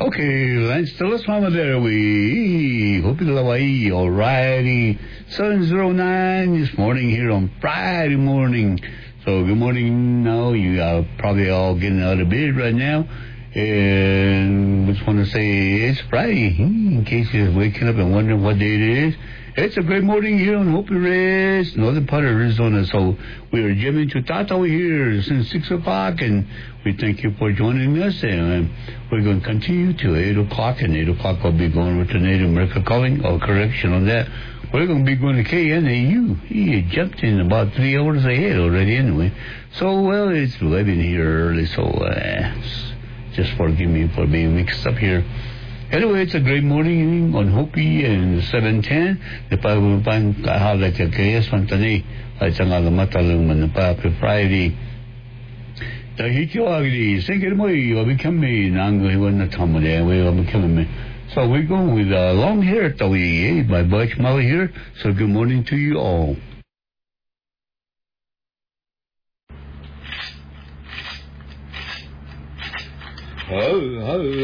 Okay, Lance, tell us mama there. We hope you're Hawaii. Alrighty. 7:09 this morning here on Friday morning. So good morning now. You are probably all getting out of bed right now. And just want to say it's Friday. In case you're waking up and wondering what day it is. It's a great morning here on Hopi Rest, northern part of Arizona. So we are jamming to Tata here since 6 o'clock, and we thank you for joining us. And we're going to continue to 8 o'clock, and 8 o'clock we'll be going with the Native American calling. Oh, correction on that. We're going to be going to KNAU. He jumped in about 3 hours ahead already anyway. So, well, it's 11 here early, so just forgive me for being mixed up here. Anyway, it's a great morning on Hopi and 710. The pagpapang kahalat ka kaya santani at sa nga matalong manapap Friday. Tahiti agri, sige mo become me nanguhiwan na tamade, we will become me. So we're going with long hair tawi by Butch Molly here. So good morning to you all. Oh.